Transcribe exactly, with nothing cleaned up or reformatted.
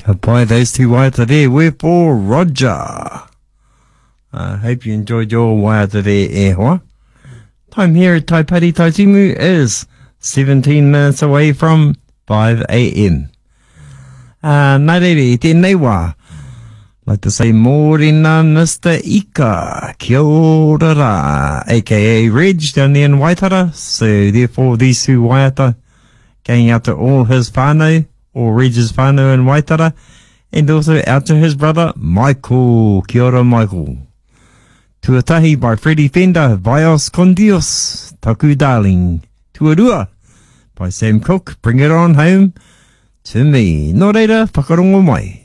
By those two waiata there were for Roger. I uh, hope you enjoyed your waiata there, e hoa. Time here at Taipari Taitimu is seventeen minutes away from five a.m. Uh, nā rere, tēnei wā. Like to say mōrena Mister Ika, kia ora rā, aka Reg down there in Waitara. So therefore these two waiata going out to all his whānau, or Reg's whānau in Waitara, and also out to his brother Michael. Kia ora Michael. Tuatahi by Freddie Fender, Vios con Dios, Taku Darling. Tuarua by Sam Cooke, Bring It On Home to Me. Nō reira, whakarongo mai.